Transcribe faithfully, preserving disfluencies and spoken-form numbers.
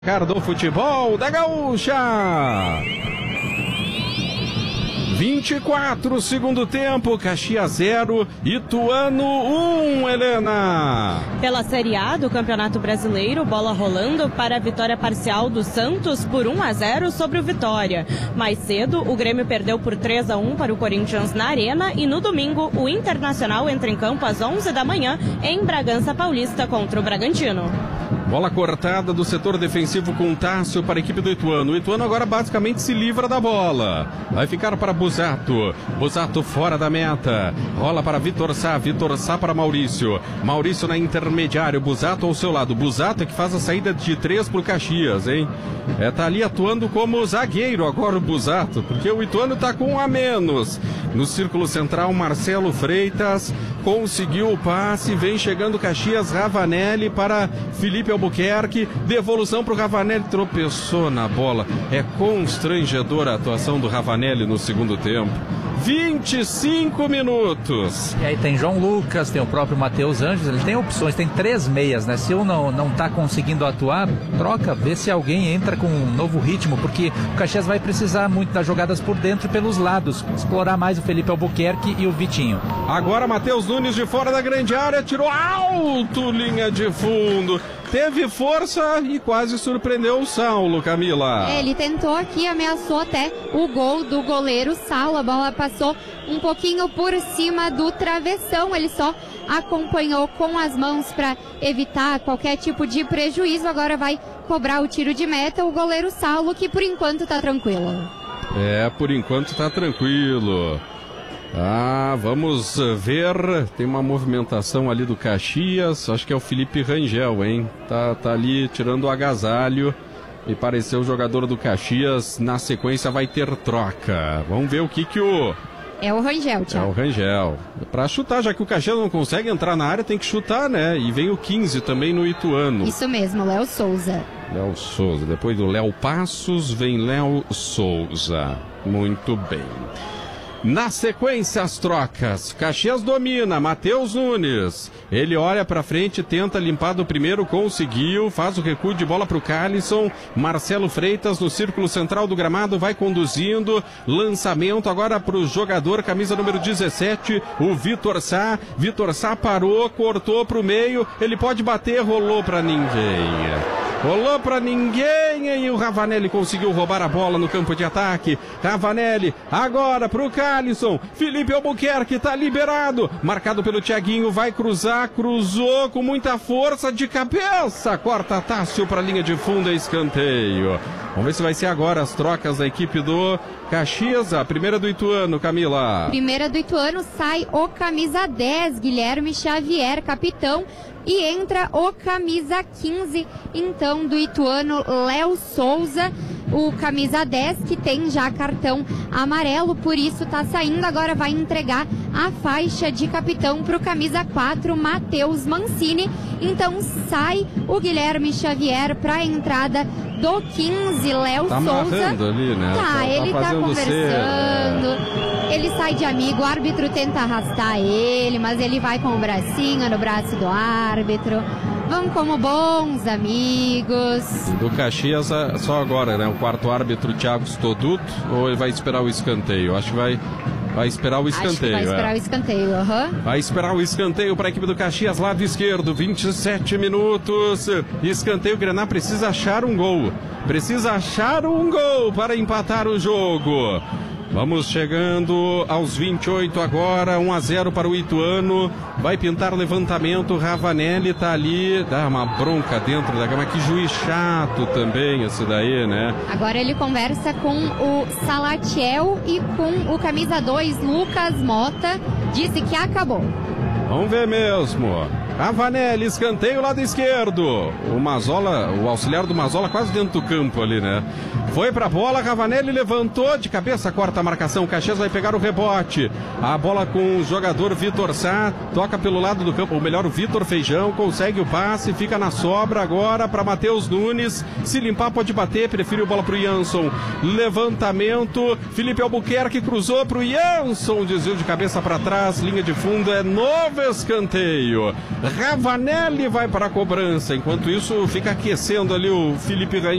Do futebol da Gaúcha. vinte e quatro, segundo tempo, Caxias zero, Ituano um, Helena. Pela Série A do Campeonato Brasileiro, bola rolando para a vitória parcial do Santos por um a zero sobre o Vitória. Mais cedo, o Grêmio perdeu por três a um para o Corinthians na Arena e no domingo, o Internacional entra em campo às onze da manhã em Bragança Paulista contra o Bragantino. Bola cortada do setor defensivo com Tássio para a equipe do Ituano. O Ituano agora basicamente se livra da bola. Vai ficar para Busato. Busato fora da meta. Rola para Vitor Sá. Vitor Sá para Maurício. Maurício na intermediário. Busato ao seu lado. Busato é que faz a saída de três pro Caxias, hein? É, tá ali atuando como zagueiro agora o Busato, porque o Ituano tá com um a menos. No círculo central, Marcelo Freitas conseguiu o passe. Vem chegando Caxias, Ravanelli para Felipe Albuquerque. Devolução para o Ravanelli. Tropeçou na bola. É constrangedora a atuação do Ravanelli no segundo tempo. vinte e cinco minutos. E aí tem João Lucas, tem o próprio Matheus Anjos. Ele tem opções, tem três meias, né? Se um não, não tá conseguindo atuar, troca, vê se alguém entra com um novo ritmo, porque o Caxias vai precisar muito das jogadas por dentro e pelos lados. Explorar mais o Felipe Albuquerque e o Vitinho. Agora Matheus Nunes de fora da grande área, tirou alto, linha de fundo. Teve força e quase surpreendeu o Saulo, Camila. É, ele tentou aqui, ameaçou até o gol do goleiro Saulo. A bola passou um pouquinho por cima do travessão. Ele só acompanhou com as mãos para evitar qualquer tipo de prejuízo. Agora vai cobrar o tiro de meta o goleiro Saulo, que por enquanto tá tranquilo. É, por enquanto tá tranquilo. Ah, vamos ver, tem uma movimentação ali do Caxias, acho que é o Felipe Rangel, hein? Tá, tá ali tirando o agasalho, e pareceu o jogador do Caxias. Na sequência vai ter troca. Vamos ver o que que o... É o Rangel, Thiago. É o Rangel. Pra chutar, já que o Caxias não consegue entrar na área, tem que chutar, né? E vem o quinze também no Ituano. Isso mesmo, Léo Souza. Léo Souza, depois do Léo Passos, vem Léo Souza. Muito bem. Na sequência, as trocas. Caxias domina, Matheus Nunes. Ele olha pra frente, tenta limpar do primeiro, conseguiu. Faz o recuo de bola pro Calisson. Marcelo Freitas no círculo central do gramado, vai conduzindo. Lançamento agora pro jogador, camisa número dezessete, o Vitor Sá. Vitor Sá parou, cortou pro meio. Ele pode bater, rolou pra ninguém. Rolou pra ninguém e o Ravanelli conseguiu roubar a bola no campo de ataque. Ravanelli agora pro Calisson. Felipe Albuquerque tá liberado. Marcado pelo Thiaguinho, vai cruzar, cruzou com muita força de cabeça. Corta Tássio pra linha de fundo, é escanteio. Vamos ver se vai ser agora as trocas da equipe do Caxias. A primeira do Ituano, Camila. Primeira do Ituano, sai o camisa dez, Guilherme Xavier, capitão. E entra o camisa quinze, então, do Ituano, Léo Souza, o camisa dez, que tem já cartão amarelo, por isso tá saindo. Agora vai entregar a faixa de capitão pro camisa quatro, Matheus Mancini. Então sai o Guilherme Xavier pra entrada do quinze, Léo tá Souza. Ali, né? Tá, tá ele tá conversando. Ser... Ele sai de amigo, o árbitro tenta arrastar ele, mas ele vai com o bracinho no braço do árbitro. Vão como bons amigos. Do Caxias, só agora, né? O quarto árbitro, Thiago Stoduto, ou ele vai esperar o escanteio? Acho que vai... Vai esperar o escanteio. Acho que vai esperar é. o escanteio, uhum. Vai esperar o escanteio para a equipe do Caxias, lado esquerdo, vinte e sete minutos. Escanteio, o Grená precisa achar um gol. Precisa achar um gol para empatar o jogo. Vamos chegando aos vinte e oito agora, um a zero para o Ituano. Vai pintar levantamento, Ravanelli tá ali, dá uma bronca dentro da cama. Que juiz chato também esse daí, né? Agora ele conversa com o Salatiel e com o camisa dois, Lucas Mota. Disse que acabou. Vamos ver mesmo. Ravanelli, escanteio, lado esquerdo. O Mazola, o auxiliar do Mazola quase dentro do campo ali, né? Foi pra bola, Ravanelli levantou de cabeça, corta a marcação. O Caxias vai pegar o rebote. A bola com o jogador Vitor Sá, toca pelo lado do campo, ou melhor, o Vitor Feijão, consegue o passe, fica na sobra agora para Matheus Nunes. Se limpar pode bater, prefere a bola pro Jansson. Levantamento, Felipe Albuquerque cruzou pro Jansson, desvio de cabeça para trás, linha de fundo, é novo escanteio. Ravanelli vai para a cobrança. Enquanto isso, fica aquecendo ali o Felipe Rangel.